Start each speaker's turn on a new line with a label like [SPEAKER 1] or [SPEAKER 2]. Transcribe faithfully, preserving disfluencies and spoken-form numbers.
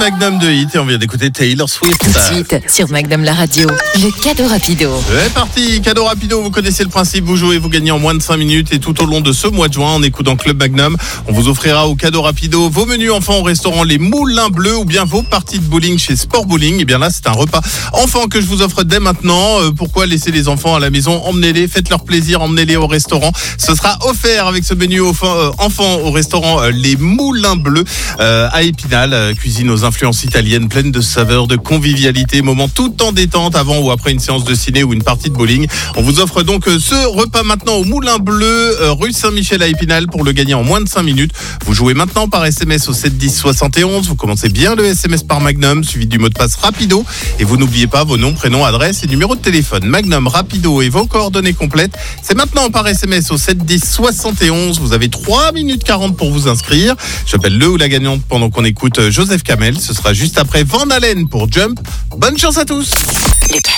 [SPEAKER 1] Magnum de Hit et on vient d'écouter Taylor Swift.
[SPEAKER 2] Tout de suite sur Magnum la radio, le cadeau rapido.
[SPEAKER 1] C'est parti, cadeau rapido, vous connaissez le principe, vous jouez, vous gagnez en moins de cinq minutes et tout au long de ce mois de juin, en écoutant Club Magnum, on vous offrira au cadeau rapido vos menus enfants au restaurant Les Moulins Bleus ou bien vos parties de bowling chez Sport Bowling. Et bien là, c'est un repas enfant que je vous offre dès maintenant. Euh, pourquoi laisser les enfants à la maison? Emmenez-les, faites leur plaisir, emmenez-les au restaurant. Ce sera offert avec ce menu enfant, euh, enfant au restaurant euh, Les Moulins Bleus euh, à Épinal. Euh, cuisine aux influences italiennes, pleine de saveurs, de convivialité, moment tout en détente avant ou après une séance de ciné ou une partie de bowling. On vous offre donc euh, ce repas maintenant au Moulin Bleu, euh, rue Saint-Michel à Épinal pour le gagner en moins de cinq minutes. Vous jouez maintenant par S M S au sept dix soixante et onze. Vous commencez bien le S M S par Magnum, suivi du mot de passe Rapido. Et vous n'oubliez pas vos noms, prénoms, adresses et numéro de téléphone. Magnum Rapido et vos coordonnées complètes. C'est maintenant par S M S au sept dix soixante et onze. Vous avez trois minutes quarante pour vous inscrire. J'appelle le ou la gagnante pendant qu'on écoute Joseph Kamel. Ce sera juste après Van Halen pour Jump. Bonne chance à tous.
[SPEAKER 2] Le